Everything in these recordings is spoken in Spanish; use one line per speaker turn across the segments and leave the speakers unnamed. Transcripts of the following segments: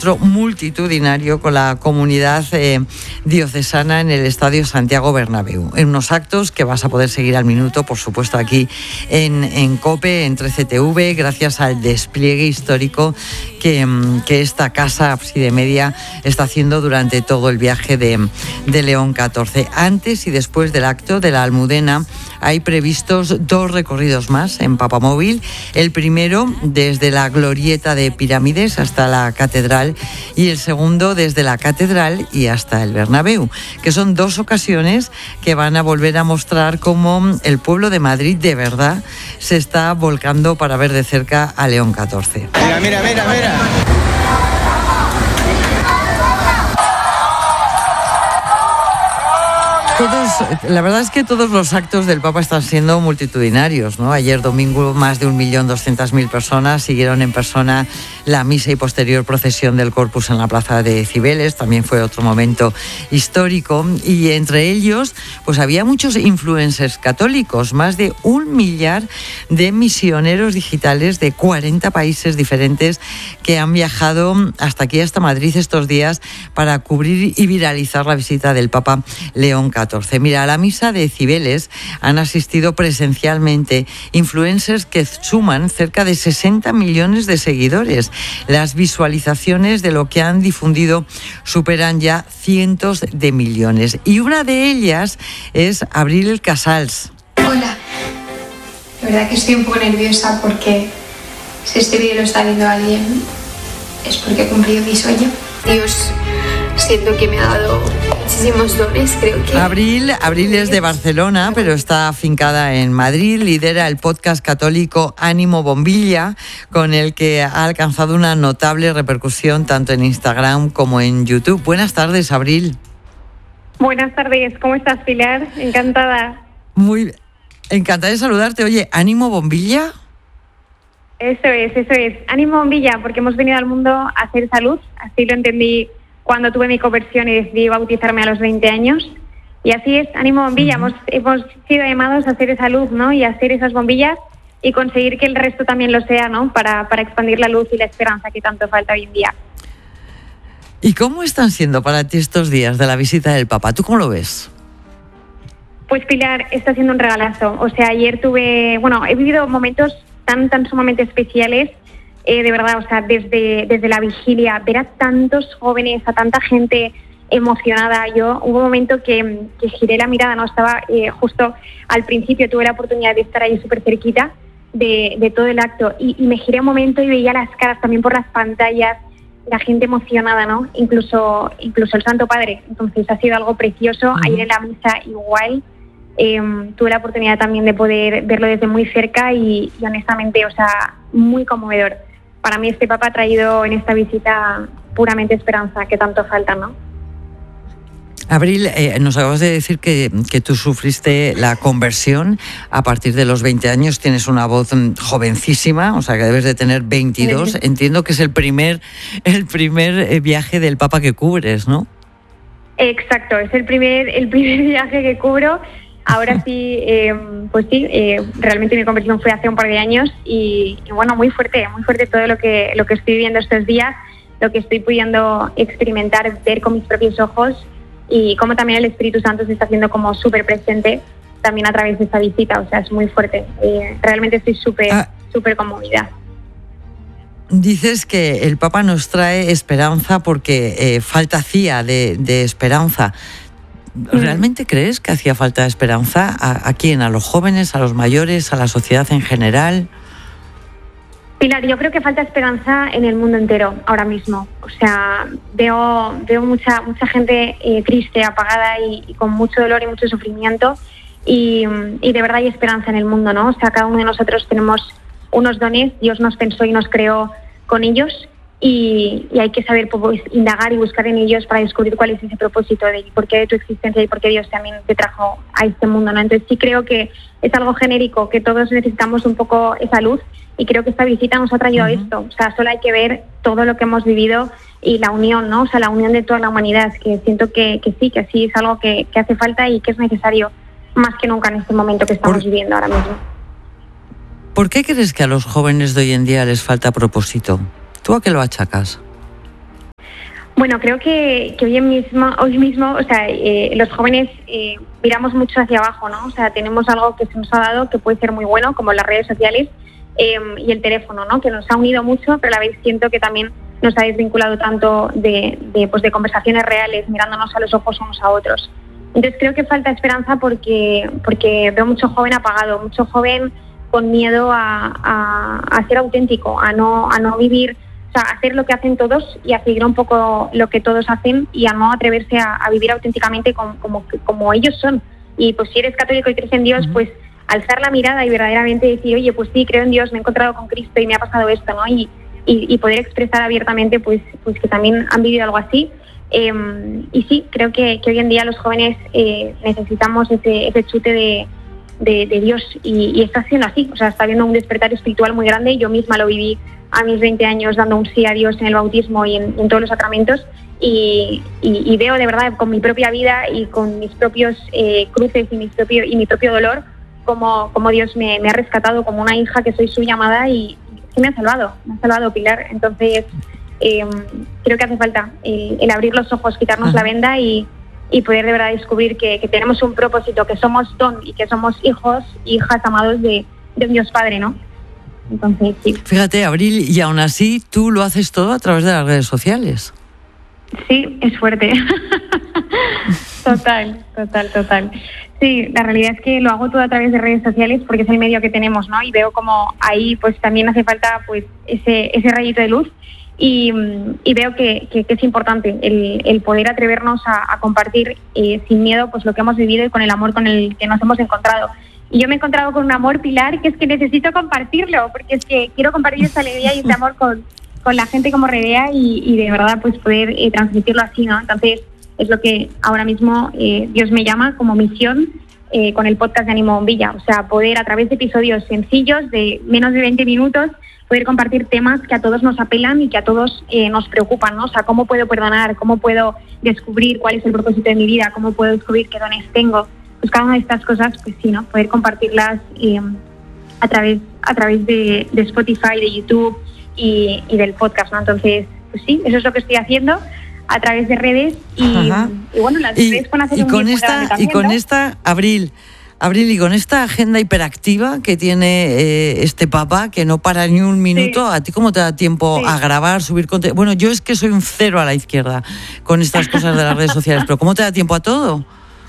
encuentro multitudinario con la comunidad diocesana en el Estadio Santiago Bernabéu. En unos actos que vas a poder seguir al minuto, por supuesto, aquí en COPE, en 13TV, gracias al despliegue histórico que esta casa Ábside Media está haciendo durante todo el viaje de León XIV. Antes y después del acto de la Almudena hay previstos 2 recorridos más en Papamóvil. El primero desde la glorieta de Pirámides hasta la Catedral y el segundo desde la Catedral y hasta el Bernabéu, que son 2 ocasiones que van a volver a mostrar cómo el pueblo de Madrid de verdad se está volcando para ver de cerca a León XIV.
Mira.
La verdad es que todos los actos del Papa están siendo multitudinarios, ¿no? Ayer domingo más de 1.200.000 personas siguieron en persona la misa y posterior procesión del Corpus en la plaza de Cibeles. También fue otro momento histórico y entre ellos pues había muchos influencers católicos, más de 1 millar de misioneros digitales de 40 países diferentes que han viajado hasta aquí, hasta Madrid estos días para cubrir y viralizar la visita del Papa León XIV. Mira, a la misa de Cibeles han asistido presencialmente influencers que suman cerca de 60 millones de seguidores. Las visualizaciones de lo que han difundido superan ya cientos de millones. Y una de ellas es Abril Casals.
Hola, la verdad que estoy un poco nerviosa porque si este vídeo lo está viendo alguien es porque he cumplido mi sueño. Dios, siento que me ha dado muchísimos dones, creo que...
Abril es de Barcelona, pero está afincada en Madrid. Lidera el podcast católico Ánimo Bombilla, con el que ha alcanzado una notable repercusión tanto en Instagram como en YouTube. Buenas tardes, Abril.
Buenas tardes, ¿cómo estás, Pilar? Encantada.
Muy encantada de saludarte. Oye, ¿Ánimo Bombilla?
Eso es. Ánimo Bombilla, porque hemos venido al mundo a hacer salud, así lo entendí cuando tuve mi conversión y decidí bautizarme a los 20 años. Y así es, Ánimo Bombilla, hemos sido llamados a hacer salud, ¿no? Y a hacer esas bombillas y conseguir que el resto también lo sea, ¿no? Para expandir la luz y la esperanza que tanto falta hoy en día.
¿Y cómo están siendo para ti estos días de la visita del Papa? ¿Tú cómo lo ves?
Pues Pilar, está siendo un regalazo. O sea, ayer he vivido momentos tan sumamente especiales. De verdad, o sea, desde la vigilia, ver a tantos jóvenes, a tanta gente emocionada. Hubo un momento que giré la mirada, ¿no? Estaba justo al principio, tuve la oportunidad de estar ahí súper cerquita de todo el acto y me giré un momento y veía las caras también por las pantallas, la gente emocionada, ¿no? Incluso el Santo Padre. Entonces ha sido algo precioso. Ayer en la misa igual. Tuve la oportunidad también de poder verlo desde muy cerca y honestamente, o sea, muy conmovedor. Para mí este Papa ha traído en esta visita puramente esperanza, que tanto falta, ¿no?
Abril, nos acabas de decir que tú sufriste la conversión a partir de los 20 años, tienes una voz jovencísima, o sea que debes de tener 22. Sí. Entiendo que es el primer viaje del Papa que cubres, ¿no? Exacto, es el primer
viaje que cubro. Ahora sí, realmente mi conversión fue hace un par de años y bueno, muy fuerte todo lo que estoy viviendo estos días, lo que estoy pudiendo experimentar, ver con mis propios ojos y cómo también el Espíritu Santo se está haciendo como súper presente también a través de esta visita. O sea, es muy fuerte. Realmente estoy súper conmovida.
Dices que el Papa nos trae esperanza porque falta hacía de esperanza. ¿Realmente crees que hacía falta esperanza? ¿A quién? ¿A los jóvenes, a los mayores, a la sociedad en general?
Pilar, yo creo que falta esperanza en el mundo entero ahora mismo. O sea, veo mucha gente triste, apagada y con mucho dolor y mucho sufrimiento y de verdad hay esperanza en el mundo, ¿no? O sea, cada uno de nosotros tenemos unos dones, Dios nos pensó y nos creó con ellos y hay que saber pues, indagar y buscar en ellos para descubrir cuál es ese propósito de por qué de tu existencia y por qué Dios también te trajo a este mundo, ¿no? Entonces sí creo que es algo genérico, que todos necesitamos un poco esa luz y creo que esta visita nos ha traído esto. O sea, solo hay que ver todo lo que hemos vivido y la unión, ¿no? O sea, la unión de toda la humanidad, que siento que sí es algo que hace falta y que es necesario más que nunca en este momento que estamos viviendo ahora mismo.
¿Por qué crees que a los jóvenes de hoy en día les falta propósito? ¿Tú a qué lo achacas?
Bueno, creo que hoy mismo, o sea, los jóvenes miramos mucho hacia abajo, ¿no? O sea, tenemos algo que se nos ha dado que puede ser muy bueno, como las redes sociales y el teléfono, ¿no? Que nos ha unido mucho, pero a la vez siento que también nos ha desvinculado tanto de conversaciones reales, mirándonos a los ojos unos a otros. Entonces creo que falta esperanza porque veo mucho joven apagado, mucho joven con miedo a ser auténtico, a no vivir, o sea, a hacer lo que hacen todos y a seguir un poco lo que todos hacen y a no atreverse a vivir auténticamente como ellos son. Y pues si eres católico y crees en Dios, pues alzar la mirada y verdaderamente decir, oye, pues sí, creo en Dios, me he encontrado con Cristo y me ha pasado esto, ¿no? Y poder expresar abiertamente pues que también han vivido algo así. Y sí, creo que hoy en día los jóvenes necesitamos ese chute de Dios y está siendo así, o sea, está habiendo un despertar espiritual muy grande. Yo misma lo viví a mis 20 años dando un sí a Dios en el bautismo y en todos los sacramentos y veo de verdad con mi propia vida y con mis propios cruces y mi propio dolor como Dios me ha rescatado como una hija que soy su llamada y que me ha salvado Pilar. Entonces creo que hace falta el abrir los ojos, quitarnos la venda y poder de verdad descubrir que tenemos un propósito, que somos don y que somos hijos e hijas amados de Dios Padre, ¿no? Entonces, sí.
Fíjate, Abril, y aún así tú lo haces todo a través de las redes sociales.
Sí, es fuerte. Total. Sí, la realidad es que lo hago todo a través de redes sociales porque es el medio que tenemos, ¿no? Y veo como ahí pues también hace falta pues ese rayito de luz y veo que es importante el poder atrevernos a compartir sin miedo pues lo que hemos vivido y con el amor con el que nos hemos encontrado. Y yo me he encontrado con un amor, Pilar, que es que necesito compartirlo, porque es que quiero compartir esta alegría y este amor con la gente como Redea y de verdad pues poder transmitirlo así, ¿no? Entonces es lo que ahora mismo Dios me llama como misión con el podcast de Ánimo Bombilla, o sea, poder a través de episodios sencillos de menos de 20 minutos poder compartir temas que a todos nos apelan y que a todos nos preocupan, ¿no? O sea, cómo puedo perdonar, cómo puedo descubrir cuál es el propósito de mi vida, cómo puedo descubrir qué dones tengo. Pues cada una de estas cosas, pues sí, ¿no? Poder compartirlas a través de Spotify, de YouTube y del podcast, ¿no? Entonces, pues sí, eso es lo que estoy haciendo a través de redes y bueno, las redes pueden hacer un bien muy grande también,
y con
¿no?
esta, Abril, y con esta agenda hiperactiva que tiene este Papa, que no para ni un minuto, ¿a ti cómo te da tiempo a grabar, subir contenido? Bueno, yo es que soy un cero a la izquierda con estas cosas de las redes sociales, pero ¿cómo te da tiempo a todo?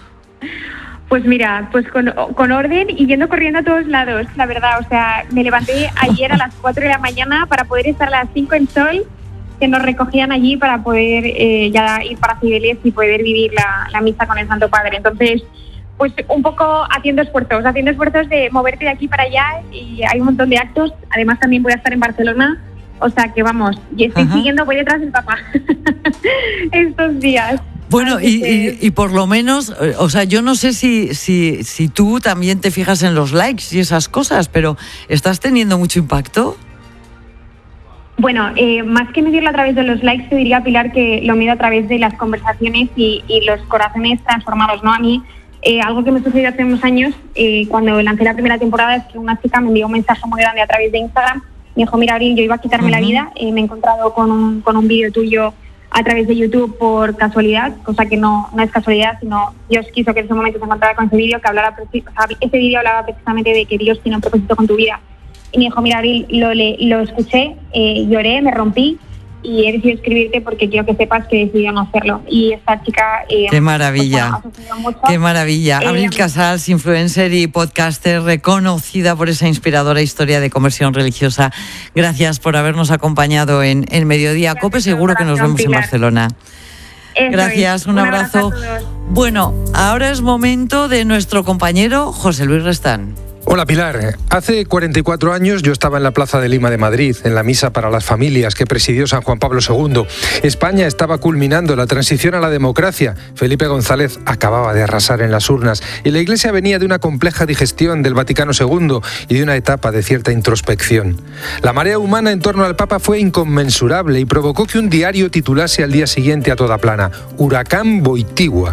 Pues mira, pues con orden y yendo corriendo a todos lados, la verdad. O sea, me levanté ayer a las 4 de la mañana para poder estar a las 5 en Sol, que nos recogían allí para poder ya ir para Cibeles y poder vivir la misa con el Santo Padre. Entonces, pues un poco haciendo esfuerzos de moverte de aquí para allá y hay un montón de actos. Además también voy a estar en Barcelona, o sea que vamos, y estoy voy detrás del Papa estos días.
Bueno, y por lo menos, o sea, yo no sé si tú también te fijas en los likes y esas cosas, pero ¿estás teniendo mucho impacto?
Bueno, más que medirlo a través de los likes, te diría, Pilar, que lo mido a través de las conversaciones y los corazones transformados, ¿no? A mí, algo que me sucedió hace unos años, cuando lancé la primera temporada, es que una chica me envió un mensaje muy grande a través de Instagram. Me dijo, mira, Abril, yo iba a quitarme la vida, me he encontrado con un vídeo tuyo a través de YouTube por casualidad, cosa que no es casualidad, sino Dios quiso que en ese momento se encontrara con ese vídeo, ese vídeo hablaba precisamente de que Dios tiene un propósito con tu vida. Y me dijo, mira, Abril, lo escuché, lloré, me rompí y he decidido escribirte porque quiero que sepas que he decidido no hacerlo. Y esta chica...
¡Qué maravilla!
Pues, bueno, ha mucho.
¡Qué maravilla! Abril Casals, influencer y podcaster, reconocida por esa inspiradora historia de conversión religiosa. Gracias por habernos acompañado en Mediodía Cope. Seguro que nos vemos en Barcelona. Gracias, un abrazo. Bueno, ahora es momento de nuestro compañero José Luis Restán.
Hola Pilar, hace 44 años yo estaba en la Plaza de Lima de Madrid, en la misa para las familias que presidió San Juan Pablo II. España estaba culminando la transición a la democracia. Felipe González acababa de arrasar en las urnas y la Iglesia venía de una compleja digestión del Vaticano II y de una etapa de cierta introspección. La marea humana en torno al Papa fue inconmensurable y provocó que un diario titulase al día siguiente a toda plana: Huracán Boitigua.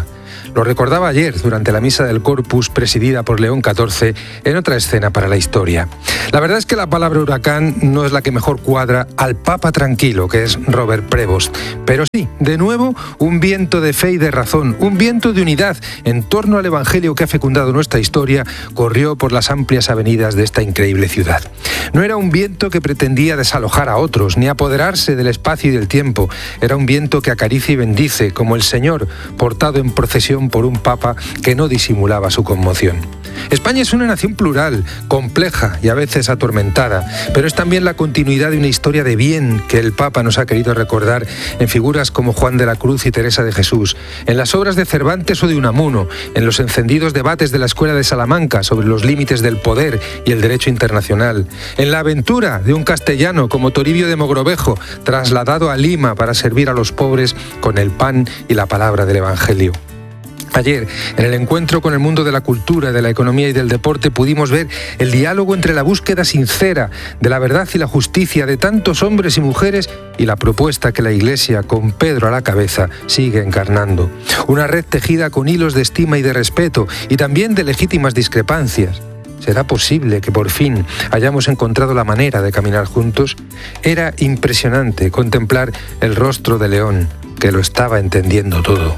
Lo recordaba ayer durante la misa del Corpus presidida por León XIV en otra escena para la historia. La verdad es que la palabra huracán no es la que mejor cuadra al Papa tranquilo, que es Robert Prevost. Pero sí, de nuevo, un viento de fe y de razón, un viento de unidad en torno al Evangelio que ha fecundado nuestra historia, corrió por las amplias avenidas de esta increíble ciudad. No era un viento que pretendía desalojar a otros, ni apoderarse del espacio y del tiempo. Era un viento que acaricia y bendice, como el Señor, portado en procesión por un Papa que no disimulaba su conmoción. España es una nación plural, compleja y a veces atormentada, pero es también la continuidad de una historia de bien que el Papa nos ha querido recordar en figuras como Juan de la Cruz y Teresa de Jesús, en las obras de Cervantes o de Unamuno, en los encendidos debates de la Escuela de Salamanca sobre los límites del poder y el derecho internacional, en la aventura de un castellano como Toribio de Mogrovejo, trasladado a Lima para servir a los pobres con el pan y la palabra del Evangelio. Ayer, en el encuentro con el mundo de la cultura, de la economía y del deporte, pudimos ver el diálogo entre la búsqueda sincera de la verdad y la justicia de tantos hombres y mujeres y la propuesta que la Iglesia, con Pedro a la cabeza, sigue encarnando. Una red tejida con hilos de estima y de respeto y también de legítimas discrepancias. ¿Será posible que por fin hayamos encontrado la manera de caminar juntos? Era impresionante contemplar el rostro de León, que lo estaba entendiendo todo.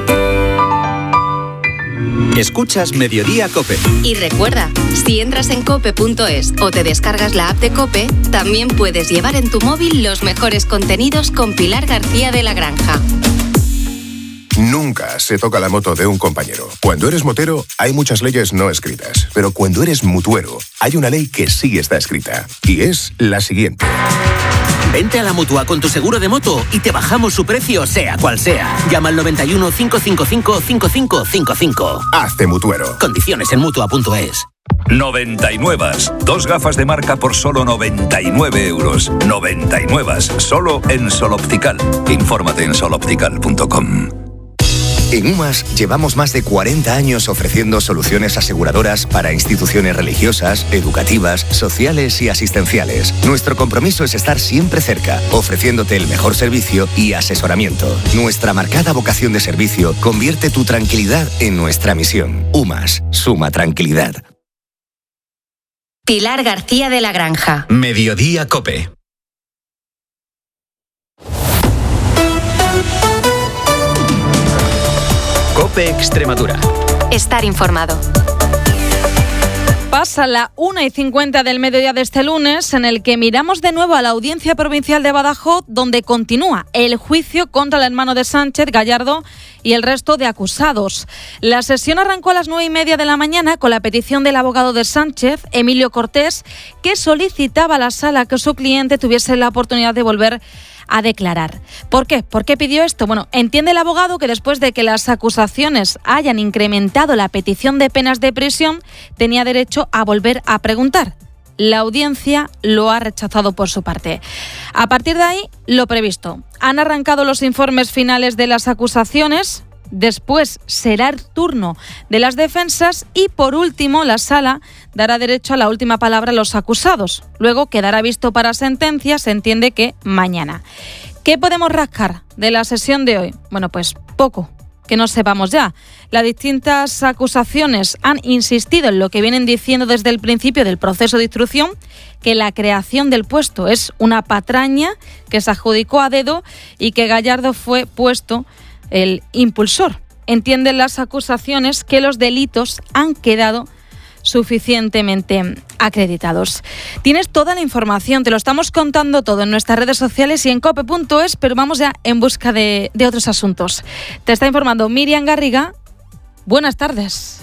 Escuchas Mediodía COPE.
Y recuerda, si entras en cope.es o te descargas la app de COPE, también puedes llevar en tu móvil los mejores contenidos con Pilar García de la Granja.
Nunca se toca la moto de un compañero. Cuando eres motero, hay muchas leyes no escritas. Pero cuando eres mutuero, hay una ley que sí está escrita. Y es la siguiente.
Vente a la Mutua con tu seguro de moto y te bajamos su precio, sea cual sea. Llama al 91 555 5555.
Hazte mutuero.
Condiciones en Mutua.es.
99. 2 gafas de marca por solo 99 euros. 99. Solo en Sol Optical. Infórmate en soloptical.com.
En UMAS llevamos más de 40 años ofreciendo soluciones aseguradoras para instituciones religiosas, educativas, sociales y asistenciales. Nuestro compromiso es estar siempre cerca, ofreciéndote el mejor servicio y asesoramiento. Nuestra marcada vocación de servicio convierte tu tranquilidad en nuestra misión. UMAS, suma tranquilidad.
Pilar García de la Granja.
Mediodía COPE. COPE Extremadura.
Estar informado.
Pasa la 1:50 del mediodía de este lunes, en el que miramos de nuevo a la Audiencia Provincial de Badajoz, donde continúa el juicio contra el hermano de Sánchez, Gallardo, y el resto de acusados. La sesión arrancó a las 9:30 de la mañana con la petición del abogado de Sánchez, Emilio Cortés, que solicitaba a la sala que su cliente tuviese la oportunidad de volver a declarar. ¿Por qué? ¿Por qué pidió esto? Bueno, entiende el abogado que después de que las acusaciones hayan incrementado la petición de penas de prisión, tenía derecho a volver a preguntar. La audiencia lo ha rechazado por su parte. A partir de ahí, lo previsto. Han arrancado los informes finales de las acusaciones. Después será el turno de las defensas y, por último, la sala dará derecho a la última palabra a los acusados. Luego quedará visto para sentencia, se entiende que mañana. ¿Qué podemos rascar de la sesión de hoy? Bueno, pues poco, que no sepamos ya. Las distintas acusaciones han insistido en lo que vienen diciendo desde el principio del proceso de instrucción, que la creación del puesto es una patraña que se adjudicó a dedo y que Gallardo fue puesto el impulsor. Entienden las acusaciones que los delitos han quedado suficientemente acreditados. Tienes toda la información, te lo estamos contando todo en nuestras redes sociales y en cope.es, pero vamos ya en busca de otros asuntos. Te está informando Miriam Garriga. Buenas tardes.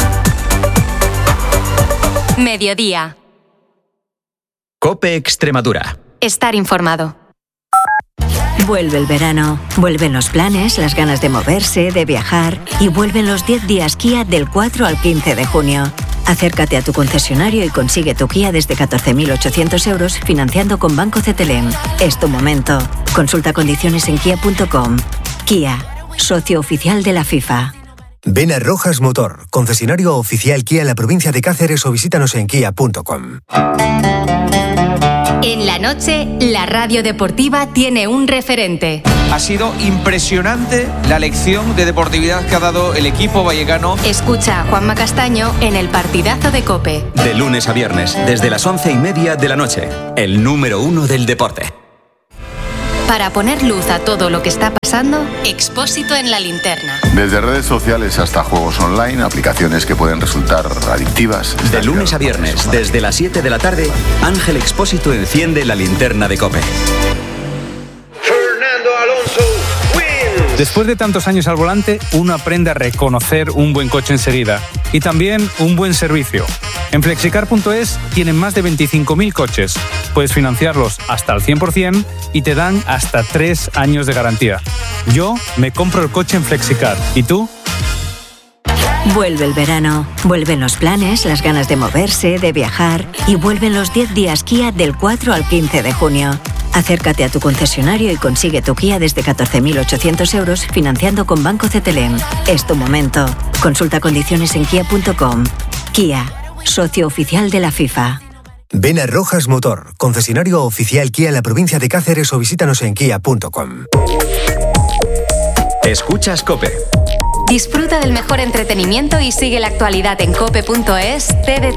Mediodía.
COPE Extremadura.
Estar informado.
Vuelve el verano, vuelven los planes, las ganas de moverse, de viajar y vuelven los 10 días Kia del 4 al 15 de junio. Acércate a tu concesionario y consigue tu Kia desde 14.800 euros financiando con Banco CTLM. Es tu momento. Consulta condiciones en kia.com. Kia, socio oficial de la FIFA.
Ven a Rojas Motor, concesionario oficial Kia en la provincia de Cáceres o visítanos en kia.com.
En la noche, la radio deportiva tiene un referente.
Ha sido impresionante la lección de deportividad que ha dado el equipo vallecano.
Escucha a Juanma Castaño en el partidazo de COPE.
De lunes a viernes, desde las 11:30 de la noche. El número 1 del deporte.
Para poner luz a todo lo que está pasando, Expósito en la linterna.
Desde redes sociales hasta juegos online, aplicaciones que pueden resultar adictivas.
De lunes a viernes, desde las 7 de la tarde, Ángel Expósito enciende la linterna de COPE.
Fernando Alonso wins. Después de tantos años al volante, uno aprende a reconocer un buen coche enseguida y también un buen servicio. En Flexicar.es tienen más de 25.000 coches. Puedes financiarlos hasta al 100% y te dan hasta 3 años de garantía. Yo me compro el coche en Flexicar. ¿Y tú?
Vuelve el verano, vuelven los planes, las ganas de moverse, de viajar y vuelven los 10 días Kia del 4 al 15 de junio. Acércate a tu concesionario y consigue tu Kia desde 14.800 euros financiando con Banco CTLM. Es tu momento. Consulta condiciones en kia.com. Kia, socio oficial de la FIFA.
Ven a Rojas Motor, concesionario oficial Kia en la provincia de Cáceres o visítanos en kia.com.
Escuchas COPE.
Disfruta del mejor entretenimiento y sigue la actualidad en cope.es, TDT